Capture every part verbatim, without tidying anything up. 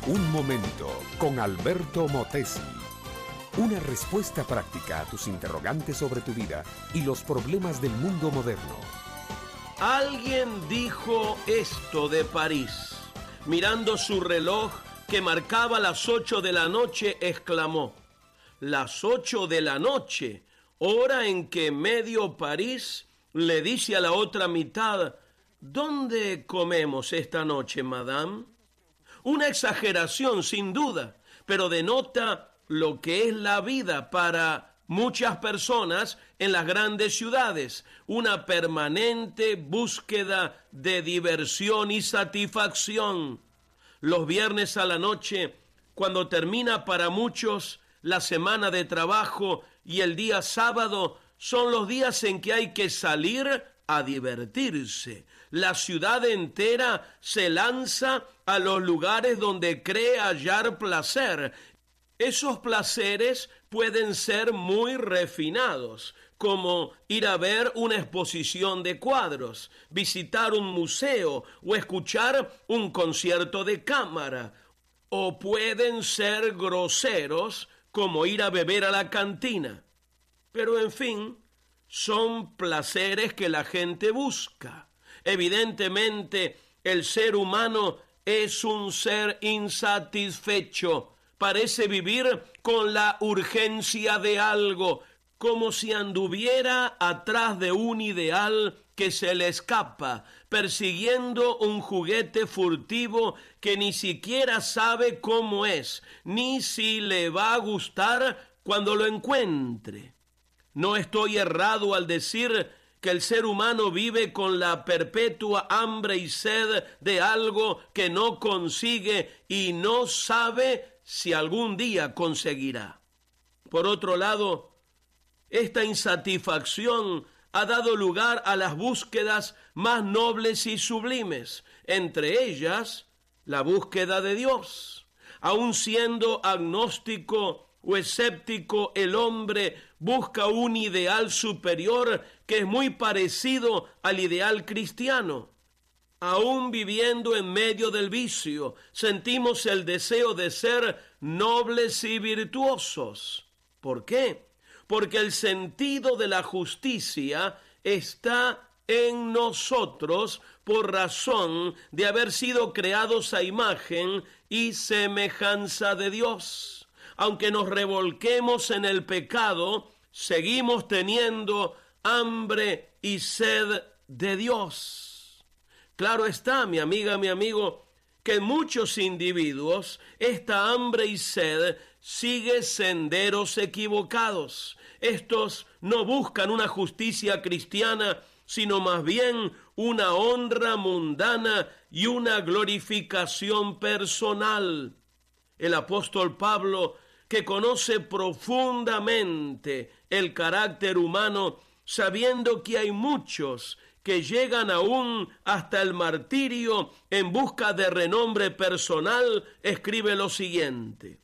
Un momento con Alberto Motesi. Una respuesta práctica a tus interrogantes sobre tu vida y los problemas del mundo moderno. Alguien dijo esto de París. Mirando su reloj que marcaba las ocho de la noche, exclamó: las ocho de la noche, hora en que medio París le dice a la otra mitad: ¿dónde comemos esta noche, madame? Una exageración, sin duda, pero denota lo que es la vida para muchas personas en las grandes ciudades, una permanente búsqueda de diversión y satisfacción. Los viernes a la noche, cuando termina para muchos la semana de trabajo, y el día sábado, son los días en que hay que salir a divertirse. La ciudad entera se lanza a los lugares donde cree hallar placer. Esos placeres pueden ser muy refinados, como ir a ver una exposición de cuadros, visitar un museo o escuchar un concierto de cámara. O pueden ser groseros, como ir a beber a la cantina. Pero en fin, son placeres que la gente busca. Evidentemente, el ser humano es un ser insatisfecho. Parece vivir con la urgencia de algo, como si anduviera atrás de un ideal que se le escapa, persiguiendo un juguete furtivo que ni siquiera sabe cómo es, ni si le va a gustar cuando lo encuentre. No estoy errado al decir que el ser humano vive con la perpetua hambre y sed de algo que no consigue y no sabe si algún día conseguirá. Por otro lado, esta insatisfacción ha dado lugar a las búsquedas más nobles y sublimes, entre ellas la búsqueda de Dios. Aun siendo agnóstico o escéptico, el hombre busca un ideal superior que es muy parecido al ideal cristiano. Aún viviendo en medio del vicio, sentimos el deseo de ser nobles y virtuosos. ¿Por qué? Porque el sentido de la justicia está en nosotros por razón de haber sido creados a imagen y semejanza de Dios. Aunque nos revolquemos en el pecado, seguimos teniendo hambre y sed de Dios. Claro está, mi amiga, mi amigo, que en muchos individuos esta hambre y sed sigue senderos equivocados. Estos no buscan una justicia cristiana, sino más bien una honra mundana y una glorificación personal. El apóstol Pablo, que conoce profundamente el carácter humano, sabiendo que hay muchos que llegan aún hasta el martirio en busca de renombre personal, escribe lo siguiente: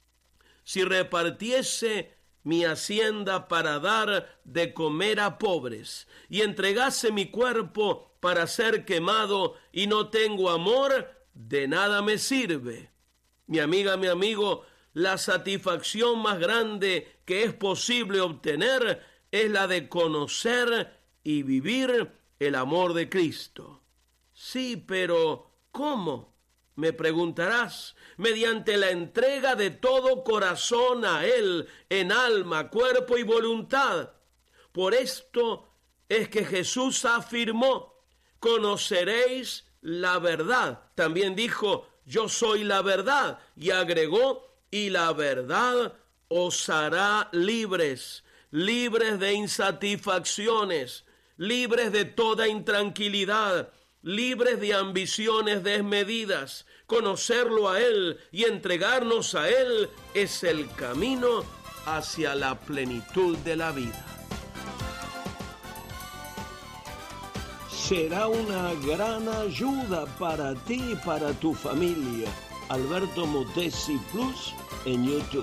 si repartiese mi hacienda para dar de comer a pobres, y entregase mi cuerpo para ser quemado, y no tengo amor, de nada me sirve. Mi amiga, mi amigo, la satisfacción más grande que es posible obtener es la de conocer y vivir el amor de Cristo. Sí, pero ¿cómo?, me preguntarás. Mediante la entrega de todo corazón a Él, en alma, cuerpo y voluntad. Por esto es que Jesús afirmó: conoceréis la verdad. También dijo: yo soy la verdad. Y agregó: y la verdad os hará libres, libres de insatisfacciones, libres de toda intranquilidad, libres de ambiciones desmedidas. Conocerlo a Él y entregarnos a Él es el camino hacia la plenitud de la vida. Será una gran ayuda para ti y para tu familia. Alberto Motesi Plus en YouTube.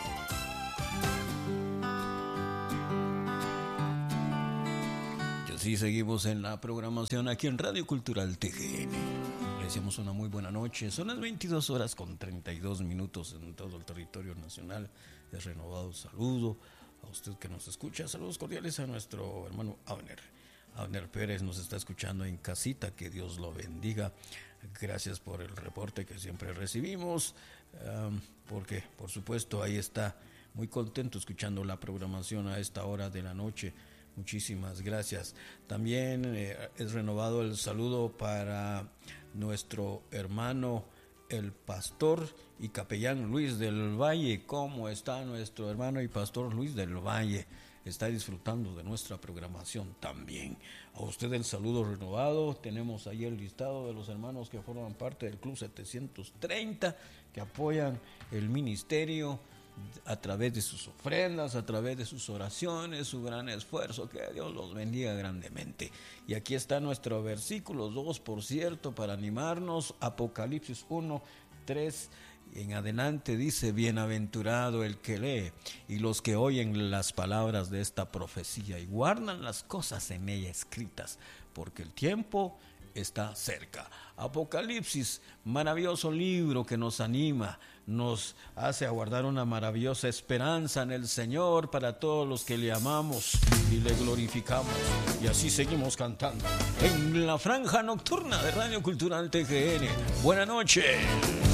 Sí seguimos en la programación aquí en Radio Cultural T G N. Le decimos una muy buena noche. Son las veintidós horas con treinta y dos minutos en todo el territorio nacional. Es renovado saludo a usted que nos escucha. Saludos cordiales a nuestro hermano Abner. Abner Pérez nos está escuchando en casita. Que Dios lo bendiga. Gracias por el reporte que siempre recibimos. Um, porque, por supuesto, ahí está muy contento escuchando la programación a esta hora de la noche. Muchísimas gracias. También eh, es renovado el saludo para nuestro hermano, el pastor y capellán Luis del Valle. ¿Cómo está nuestro hermano y pastor Luis del Valle? Está disfrutando de nuestra programación también. A usted el saludo renovado. Tenemos ahí el listado de los hermanos que forman parte del Club setecientos treinta, que apoyan el ministerio a través de sus ofrendas, a través de sus oraciones, su gran esfuerzo. Que Dios los bendiga grandemente. Y aquí está nuestro versículo dos, por cierto, para animarnos. Apocalipsis uno, tres en adelante dice: bienaventurado el que lee y los que oyen las palabras de esta profecía y guardan las cosas en ella escritas, porque el tiempo está cerca. Apocalipsis, maravilloso libro que nos anima, nos hace aguardar una maravillosa esperanza en el Señor para todos los que le amamos y le glorificamos. Y así seguimos cantando en la franja nocturna de Radio Cultural T G N. Buenas noches.